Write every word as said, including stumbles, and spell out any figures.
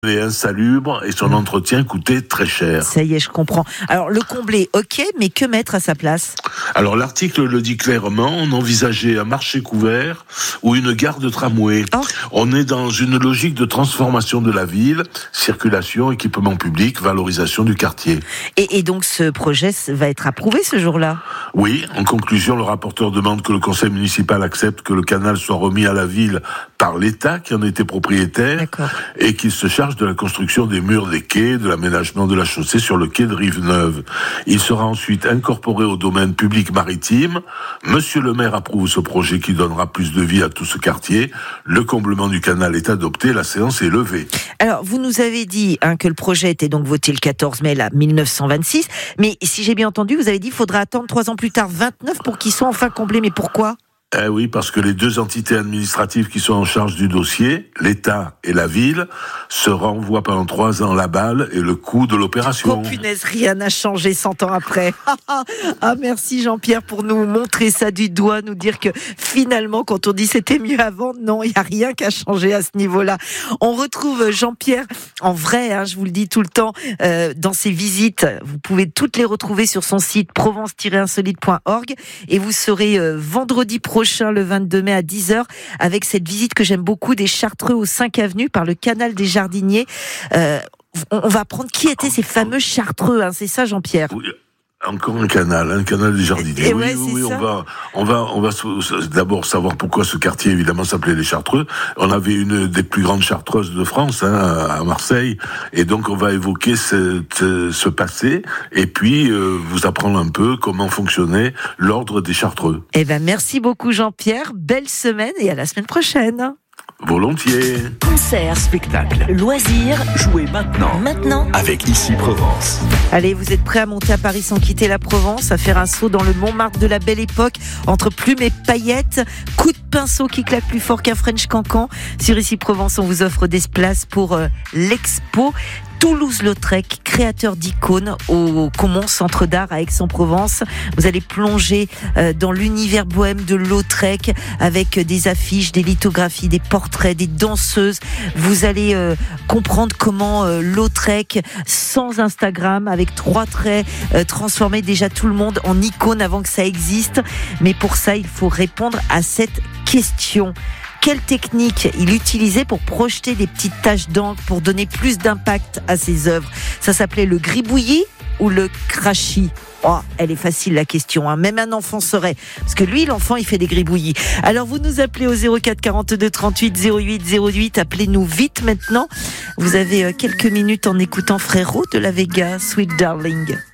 est insalubre et son entretien coûtait très cher. Ça y est, je comprends. Alors, le combler, ok, mais que mettre à sa place ? Alors l'article le dit clairement, on envisageait un marché couvert ou une gare de tramway. Oh. On est dans une logique de transformation de la ville, circulation, équipement public, valorisation du quartier. Et, et donc ce projet va être approuvé ce jour-là ? Oui, en conclusion, le rapporteur demande que le conseil municipal accepte que le canal soit remis à la ville par l'État qui en était propriétaire. D'accord. Et qu'il se charge de la construction des murs des quais, de l'aménagement de la chaussée sur le quai de Rive-Neuve. Il sera ensuite incorporé au domaine public maritime. Monsieur le maire approuve ce projet qui donnera plus de vie à tout ce quartier. Le comblement du canal est adopté, la séance est levée. Alors, vous nous avez dit hein, que le projet était donc voté le quatorze mai là, mille neuf cent vingt-six, mais si j'ai bien entendu, vous avez dit qu'il faudra attendre trois ans plus tard, vingt-neuf, pour qu'ils soient enfin comblés. Mais pourquoi ? Eh oui, parce que les deux entités administratives qui sont en charge du dossier, l'État et la ville, se renvoient pendant trois ans la balle et le coût de l'opération. Oh punaise, rien n'a changé cent ans après. Ah, merci Jean-Pierre pour nous montrer ça du doigt, nous dire que finalement, quand on dit c'était mieux avant, non, il n'y a rien qu'à changer à ce niveau-là. On retrouve Jean-Pierre en vrai, hein, je vous le dis tout le temps, euh, dans ses visites. Vous pouvez toutes les retrouver sur son site provence tiret insolite point org et vous serez euh, vendredi prochain prochain, le vingt-deux mai à dix heures, avec cette visite que j'aime beaucoup des Chartreux aux cinq avenue par le canal des Jardiniers. Euh, on va apprendre qui étaient ces fameux Chartreux, hein, c'est ça Jean-Pierre ? Oui. Encore un canal, un canal des Jardiniers. Et oui, ouais, oui, oui, ça. on va, on va, on va d'abord savoir pourquoi ce quartier évidemment s'appelait les Chartreux. On avait une des plus grandes chartreuses de France, hein, à Marseille, et donc on va évoquer ce, ce passé et puis euh, vous apprendre un peu comment fonctionnait l'ordre des Chartreux. Eh ben, merci beaucoup Jean-Pierre, belle semaine et à la semaine prochaine. Volontiers. Concert, spectacle, loisirs, jouez maintenant. Maintenant, avec Ici Provence. Allez, vous êtes prêts à monter à Paris sans quitter la Provence, à faire un saut dans le Montmartre de la belle époque, entre plumes et paillettes, coup de pinceau qui claque plus fort qu'un French cancan. Sur Ici Provence, on vous offre des places pour euh, l'expo Toulouse-Lautrec, créateur d'icônes au Comont Centre d'Art à Aix-en-Provence. Vous allez plonger euh, dans l'univers bohème de Lautrec avec des affiches, des lithographies, des portraits, des danseuses. Vous allez euh, comprendre comment euh, Lautrec, sans Instagram, avec trois traits, euh, transformait déjà tout le monde en icône avant que ça existe. Mais pour ça, il faut répondre à cette question. Quelle technique il utilisait pour projeter des petites taches d'encre pour donner plus d'impact à ses œuvres ? Ça s'appelait le gribouillis ou le crachis ? Oh, elle est facile la question, hein. Même un enfant saurait. Parce que lui, l'enfant, il fait des gribouillis. Alors vous nous appelez au zéro quatre quarante-deux trente-huit zéro huit zéro huit. Appelez-nous vite maintenant. Vous avez quelques minutes en écoutant Frérot de la Vega, Sweet Darling.